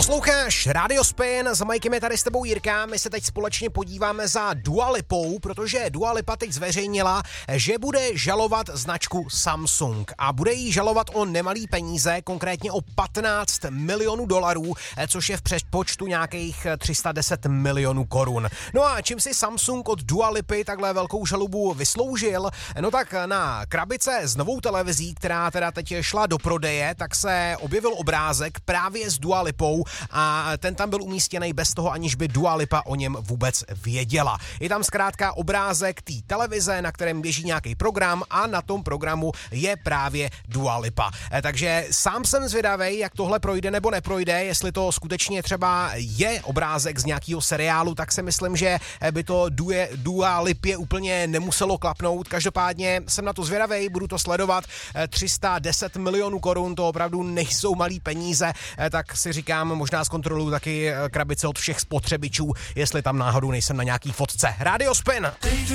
Posloucháš Radio Spin, za Majkem je tady s tebou Jirka, my se teď společně podíváme za Dua Lipou, protože Dua Lipa teď zveřejnila, že bude žalovat značku Samsung a bude jí žalovat o nemalý peníze, konkrétně o 15 milionů dolarů, což je v přepočtu nějakých 310 milionů korun. No a čím si Samsung od Dua Lipy takhle velkou žalobu vysloužil? No tak na krabice s novou televizí, která teda teď šla do prodeje, tak se objevil obrázek právě s Dua Lipou a ten tam byl umístěný bez toho, aniž by Dua Lipa o něm vůbec věděla. Je tam zkrátka obrázek té televize, na kterém běží nějaký program a na tom programu je právě Dua Lipa. Takže sám jsem zvědavej, jak tohle projde nebo neprojde, jestli to skutečně třeba je obrázek z nějakého seriálu, tak si myslím, že by to Dua Lipě úplně nemuselo klapnout. Každopádně jsem na to zvědavej, budu to sledovat. 310 milionů korun, to opravdu nejsou malý peníze, tak si říkám, možná zkontroluju taky krabice od všech spotřebičů, jestli tam náhodou nejsem na nějaký fotce. Radio Spin!